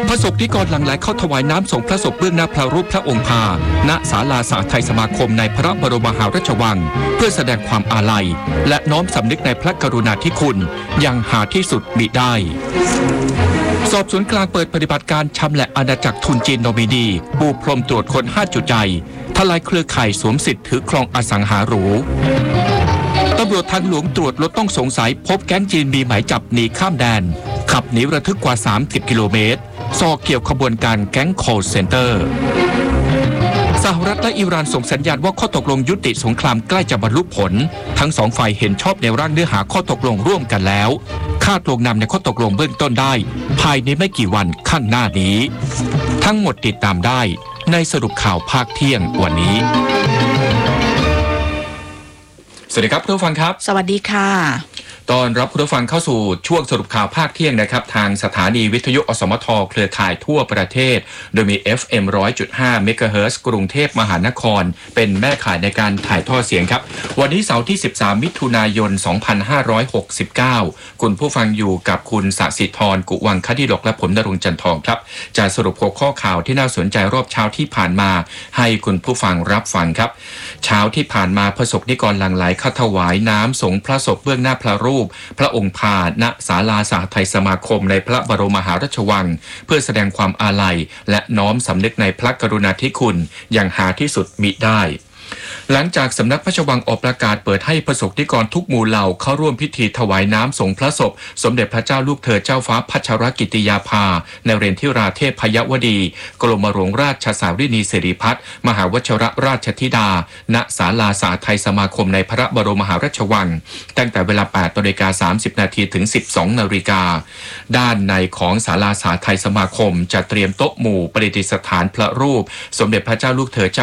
พระสงฆ์นิกรหลั่งไหลเข้าถวายน้ำส่งพระศพเบื้องหน้าพระรูปพระองค์พาณศาลาสหทัยสมาคมในพระบรมมหาราชวังเพื่อแสดงความอาลัยและน้อมสำนึกในพระกรุณาธิคุณอย่างหาที่สุดมิได้สอบสวนกลางเปิดปฏิบัติการชำแหละอาณาจักรทุนจีนโนมินีปูพรมตรวจคน5 จุดใหญ่ทลายเครือข่ายสวมสิทธิ์ถือครองอสังหาหรูตำรวจทางหลวงตรวจรถต้องสงสัยพบแก๊งจีนมีหมายจับหนีข้ามแดนขับหนีระทึกกว่า30 กิโลเมตรซอเกี่ยวขบวนการแก๊ง call center สหรัฐและอิหร่านส่งสัญญาณว่าข้อตกลงยุติสงครามใกล้จะบรรลุผลทั้งสองฝ่ายเห็นชอบในร่างเนื้อหาข้อตกลงร่วมกันแล้วคาดลงนำในข้อตกลงเบื้องต้นได้ภายในไม่กี่วันข้างหน้านี้ทั้งหมดติดตามได้ในสรุปข่าวภาคเที่ยงวันนี้สวัสดีครับผู้ฟังครับสวัสดีค่ะตอนรับผู้ฟังเข้าสู่ช่วงสรุปข่าวภาคเที่ยงนะครับทางสถานีวิทยุอสมทเครือข่ายทั่วประเทศโดยมี FM 100.5 เมกะเฮิรตซ์กรุงเทพมหานครเป็นแม่ข่ายในการถ่ายทอดเสียงครับวันนี้เสาร์ที่13มิถุนายน2569คุณผู้ฟังอยู่กับคุณสศิธรกุวังคดิลกและผมณรงค์จันทองครับจะสรุปหัวข้อข่าวที่น่าสนใจรอบเช้าที่ผ่านมาให้คุณผู้ฟังรับฟังครับเช้าที่ผ่านมาพระสงฆ์นิกรหลั่งไหลเข้าถวายน้ำสงฆ์พระศพเบื้องหน้าพระรูปพระองค์พาณศาลาสหทัยสมาคมในพระบรมมหาราชวังเพื่อแสดงความอาลัยและน้อมสำนึกในพระกรุณาธิคุณอย่างหาที่สุดมิได้หลังจากสำนักพระราชวังออกประกาศเปิดให้ประสบนิกรทุกหมู่เหล่าเข้าร่วมพิธีถวายน้ำส่งพระศพสมเด็จพระเจ้าลูกเธอเจ้าฟ้าพัชรกิติยาภานเรนทิราเทพยวดีกรมหลวงราชสารินีสิริพัฒน์มหาวชิรราชธิดาณศาลาสหทัยสมาคมในพระบรมมหาราชวังตั้งแต่เวลา 8:30 น.ถึง 12:00 น.ด้านในของศาลาสหทัยสมาคมจะเตรียมโต๊ะหมู่ประดิษฐานพระรูปสมเด็จพระเจ้าลูกเธอ